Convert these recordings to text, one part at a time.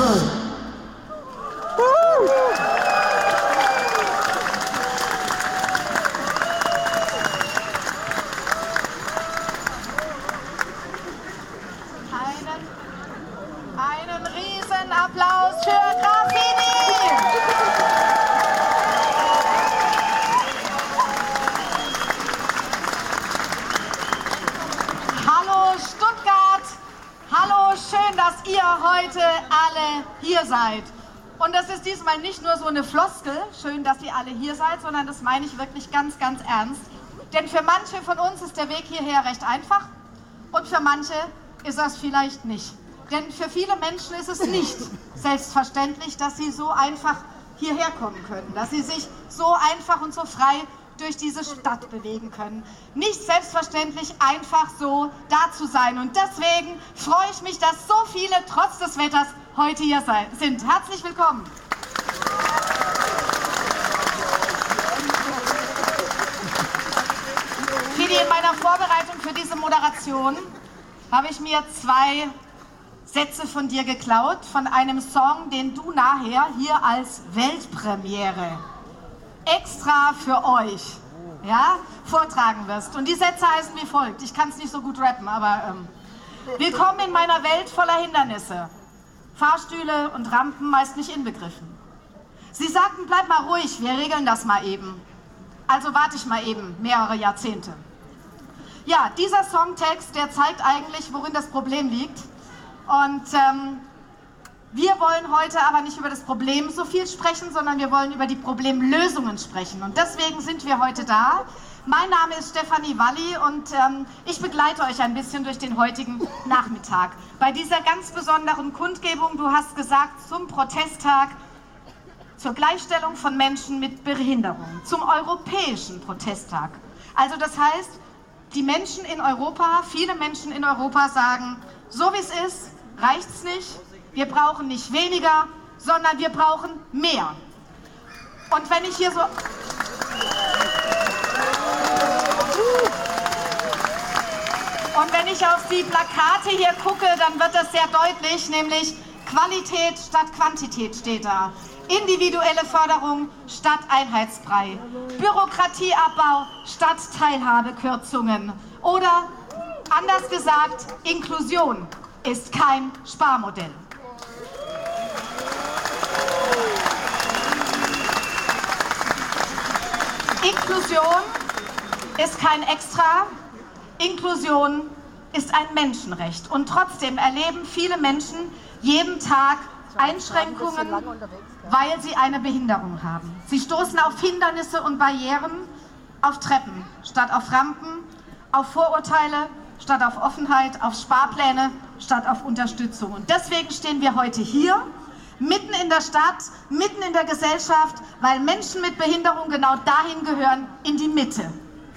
Einen Riesenapplaus für Graffiti! Hallo Stuttgart! Hallo, schön, dass ihr heute alle hier seid. Und das ist diesmal nicht nur so eine Floskel, schön, dass ihr alle hier seid, sondern das meine ich wirklich ganz, ganz ernst. Denn für manche von uns ist der Weg hierher recht einfach und für manche ist das vielleicht nicht. Denn für viele Menschen ist es nicht selbstverständlich, dass sie so einfach hierher kommen können, dass sie sich so einfach und so frei durch diese Stadt bewegen können. Nicht selbstverständlich einfach so da zu sein. Und deswegen freue ich mich, dass so viele trotz des Wetters heute hier sind. Herzlich willkommen. Fidi, in meiner Vorbereitung für diese Moderation habe ich mir 2 Sätze von dir geklaut, von einem Song, den du nachher hier als Weltpremiere extra für euch vortragen wirst. Und die Sätze heißen wie folgt. Ich kann es nicht so gut rappen, aber willkommen in meiner Welt voller Hindernisse. Fahrstühle und Rampen meist nicht inbegriffen. Sie sagten, bleib mal ruhig, wir regeln das mal eben. Also warte ich mal eben mehrere Jahrzehnte. Ja, dieser Songtext, der zeigt eigentlich, worin das Problem liegt. Und wir wollen heute aber nicht über das Problem so viel sprechen, sondern wir wollen über die Problemlösungen sprechen. Und deswegen sind wir heute da. Mein Name ist Stefanie Walli und ich begleite euch ein bisschen durch den heutigen Nachmittag. Bei dieser ganz besonderen Kundgebung, du hast gesagt, zum Protesttag zur Gleichstellung von Menschen mit Behinderung, zum europäischen Protesttag. Also das heißt, die Menschen in Europa, viele Menschen in Europa sagen, so wie es ist, reicht's nicht. Wir brauchen nicht weniger, sondern wir brauchen mehr. Und wenn ich hier so... Und wenn ich auf die Plakate hier gucke, dann wird das sehr deutlich, nämlich Qualität statt Quantität steht da. Individuelle Förderung statt Einheitsbrei. Bürokratieabbau statt Teilhabekürzungen. Oder anders gesagt, Inklusion ist kein Sparmodell. Inklusion ist kein Extra, Inklusion ist ein Menschenrecht. Und trotzdem erleben viele Menschen jeden Tag Einschränkungen, weil sie eine Behinderung haben. Sie stoßen auf Hindernisse und Barrieren, auf Treppen statt auf Rampen, auf Vorurteile statt auf Offenheit, auf Sparpläne statt auf Unterstützung. Und deswegen stehen wir heute hier, mitten in der Stadt, mitten in der Gesellschaft, weil Menschen mit Behinderung genau dahin gehören, in die Mitte.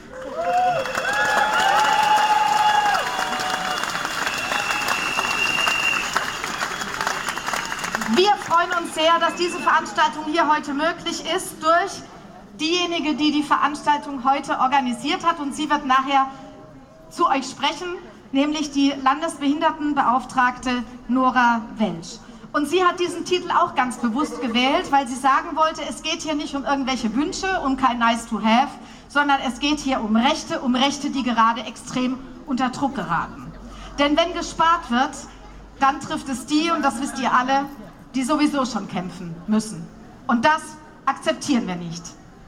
Wir freuen uns sehr, dass diese Veranstaltung hier heute möglich ist durch diejenige, die die Veranstaltung heute organisiert hat, und sie wird nachher zu euch sprechen, nämlich die Landesbehindertenbeauftragte Nora Welsch. Und sie hat diesen Titel auch ganz bewusst gewählt, weil sie sagen wollte, es geht hier nicht um irgendwelche Wünsche, um kein Nice to have, sondern es geht hier um Rechte, die gerade extrem unter Druck geraten. Denn wenn gespart wird, dann trifft es die, und das wisst ihr alle, die sowieso schon kämpfen müssen. Und das akzeptieren wir nicht.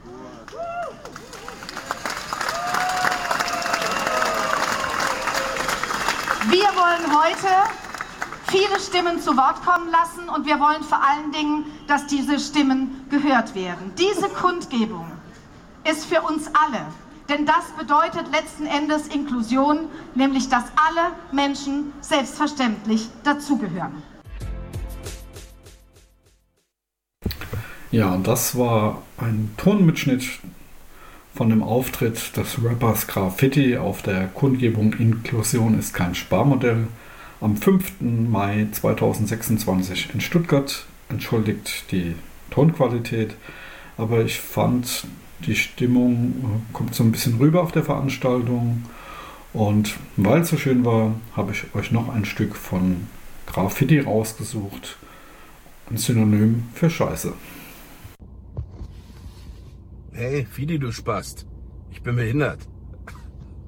Wir wollen heute viele Stimmen zu Wort kommen lassen und wir wollen vor allen Dingen, dass diese Stimmen gehört werden. Diese Kundgebung ist für uns alle, denn das bedeutet letzten Endes Inklusion, nämlich dass alle Menschen selbstverständlich dazugehören. Ja, das war ein Tonmitschnitt von dem Auftritt des Rappers Graffiti auf der Kundgebung Inklusion ist kein Sparmodell am 5. Mai 2026 in Stuttgart. Entschuldigt die Tonqualität, aber ich fand, die Stimmung kommt so ein bisschen rüber auf der Veranstaltung, und weil es so schön war, habe ich euch noch ein Stück von Graffiti rausgesucht. ein Synonym für Scheiße. Hey, Fidi, du Spast. Ich bin behindert.